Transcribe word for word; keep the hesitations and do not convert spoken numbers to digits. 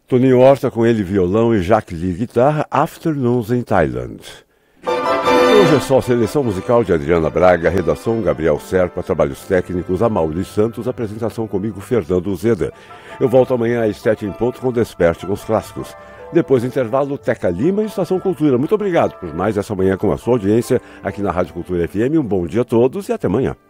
Toninho Horta com ele violão e Jacques Lee guitarra, Afternoons in Thailand. Hoje é só a seleção musical de Adriana Braga, redação Gabriel Serpa, trabalhos técnicos Amaury Santos, apresentação comigo Fernando Uzeda. Eu volto amanhã às sete em ponto com Desperte com os Clássicos. Depois do intervalo, Teca Lima e Estação Cultura. Muito obrigado por mais essa manhã com a sua audiência aqui na Rádio Cultura F M. Um bom dia a todos e até amanhã.